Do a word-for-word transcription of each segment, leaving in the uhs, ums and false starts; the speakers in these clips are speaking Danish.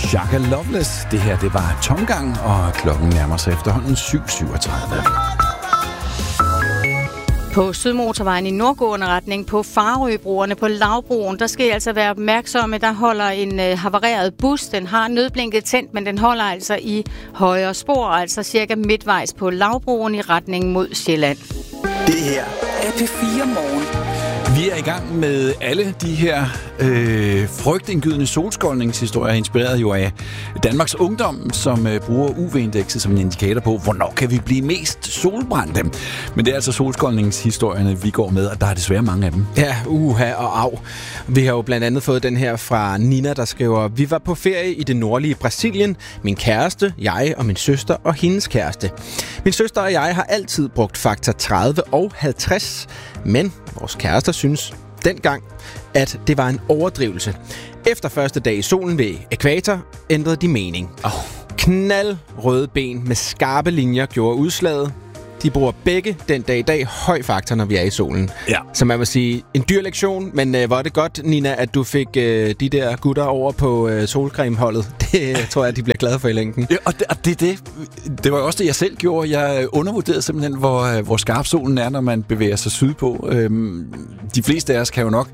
Shaka Loveless. Det her, det var Tomgang, og klokken nærmer sig efterhånden syv syvogtredive. På Sydmotorvejen i nordgående retning på Farøbroerne på Lavbroen, der skal I altså være opmærksomme. Der holder en øh, havareret bus. Den har nødblinket tændt, men den holder altså i højre spor, altså cirka midtvejs på Lavbroen i retning mod Sjælland. Det her er P fire Morgen. Vi er i gang med alle de her øh, frygtindgydende solskoldningshistorier, inspireret jo af Danmarks Ungdom, som øh, bruger U V-indekset som en indikator på, hvornår kan vi blive mest solbrændte. Men det er altså solskoldningshistorierne, vi går med, og der er desværre mange af dem. Ja, uha og af. Vi har jo blandt andet fået den her fra Nina, der skriver: Vi var på ferie i det nordlige Brasilien. Min kæreste, jeg og min søster og hendes kæreste. Min søster og jeg har altid brugt faktor tredive og halvtreds, men vores kærester synes dengang, at det var en overdrivelse. Efter første dag i solen ved ækvator ændrede de mening. Oh. Knaldrøde ben med skarpe linjer gjorde udslaget. De bruger begge den dag i dag høj faktor, når vi er i solen. Ja. Så man må sige, en dyr lektion, men øh, hvor er det godt, Nina, at du fik øh, de der gutter over på øh, solcremeholdet. Det tror jeg, de bliver glade for i længden. Ja, og det, og det, det, det var også det, jeg selv gjorde. Jeg undervurderede simpelthen, hvor, hvor skarp solen er, når man bevæger sig sydpå. Øhm, de fleste af os kan jo nok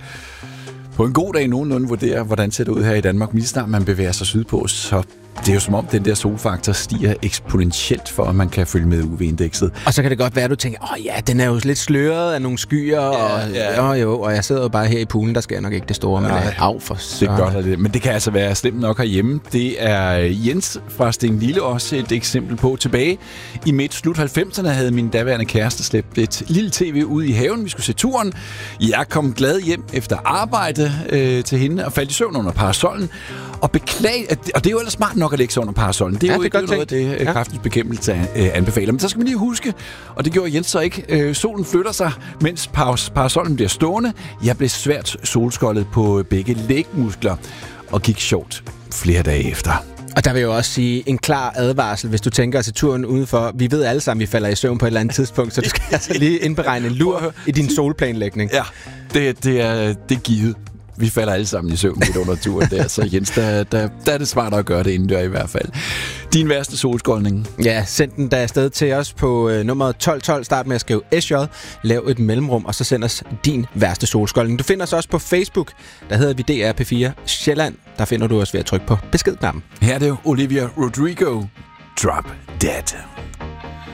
på en god dag nogenlunde vurdere, hvordan ser det ud her i Danmark. Lige snart man bevæger sig sydpå, så det er jo som om, den der solfaktor stiger eksponentielt, for at man kan følge med U V-indekset. Og så kan det godt være, at du tænker, åh ja, den er jo lidt sløret af nogle skyer, ja, og, ja. Og, jo, og jeg sidder jo bare her i poolen, der sker nok ikke det store, men det er af for så. Det er godt, det. Men det kan altså være slemt nok herhjemme. Det er Jens fra Stenlille også et eksempel på. Tilbage i midt slut halvfemserne havde min daværende kæreste slæbt et lille tv ud i haven. Vi skulle se turen. Jeg kom glad hjem efter arbejde øh, til hende og faldt i søvn under parasollen. Og beklage, og det er jo ellers smart nok at lægge sig under parasollen. Det er ja, jo det ikke noget af det, ja. Kræftens Bekæmpelse øh, anbefaler. Men så skal man lige huske, og det gjorde Jens så ikke, øh, solen flytter sig, mens paras- parasollen bliver stående. Jeg blev svært solskoldet på begge lægmuskler og gik sjovt flere dage efter. Og der vil jeg jo også sige en klar advarsel, hvis du tænker til turen udenfor. Vi ved alle sammen, at vi falder i søvn på et eller andet tidspunkt, så du skal altså lige indberegne en lur i din solplanlægning. Ja, det, det, er, det er givet. Vi falder alle sammen i søvn lidt under turen der, så Jens, der, der, der er det smart at gøre det indendør i hvert fald. Din værste solskoldning? Ja, send den der afsted til os på øh, nummeret tolv tolv. Start med at skrive S J, lav et mellemrum, og så send os din værste solskoldning. Du finder os også på Facebook, der hedder vi D R P fire Sjælland. Der finder du os ved at trykke på beskedknappen. Her er det Olivia Rodrigo, Drop Dead.